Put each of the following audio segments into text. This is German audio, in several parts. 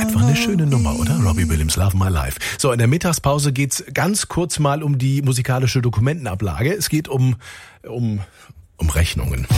Einfach eine schöne Nummer, oder? Robbie Williams, Love My Life. So, in der Mittagspause geht's ganz kurz mal um die musikalische Dokumentenablage. Es geht um Rechnungen.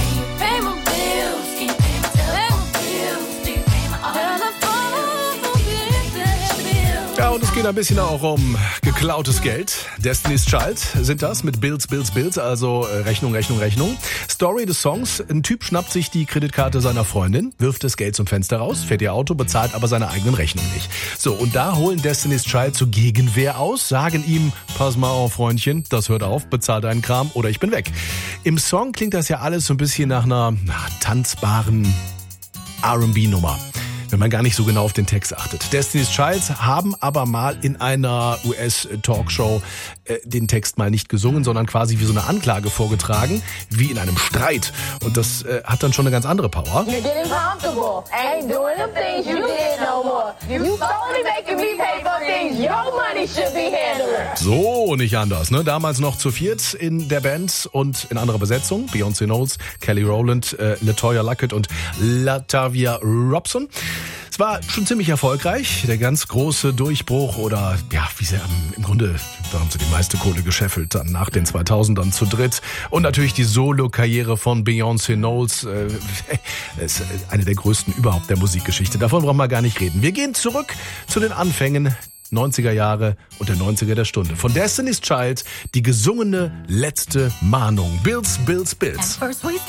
Ja, und es geht ein bisschen auch um geklautes Geld. Destiny's Child sind das mit Bills, also Rechnung. Story des Songs: Ein Typ schnappt sich die Kreditkarte seiner Freundin, wirft das Geld zum Fenster raus, fährt ihr Auto, bezahlt aber seine eigenen Rechnungen nicht. So, und da holen Destiny's Child zur Gegenwehr aus, sagen ihm: Pass mal auf, Freundchen, das hört auf, bezahl deinen Kram oder ich bin weg. Im Song klingt das ja alles so ein bisschen nach einer tanzbaren R&B-Nummer, wenn man gar nicht so genau auf den Text achtet. Destiny's Child haben aber mal in einer US-Talkshow den Text mal nicht gesungen, sondern quasi wie so eine Anklage vorgetragen, wie in einem Streit. Und das hat dann schon eine ganz andere Power. You're getting comfortable. I ain't doing the things you did no more. You slowly making me pay for things your money should be handling. So, nicht anders, ne? Damals noch zu viert in der Band und in anderer Besetzung. Beyoncé Knowles, Kelly Rowland, LaToya Luckett und Latavia Robson. Es war schon ziemlich erfolgreich, der ganz große Durchbruch oder ja, wie sie im Grunde, da haben sie die meiste Kohle gescheffelt, dann nach den 2000ern zu dritt. Und natürlich die Solo-Karriere von Beyoncé Knowles, ist eine der größten überhaupt der Musikgeschichte. Davon brauchen wir gar nicht reden. Wir gehen zurück zu den Anfängen 90er Jahre und der 90er der Stunde. Von Destiny's Child die gesungene letzte Mahnung. Bills. At first we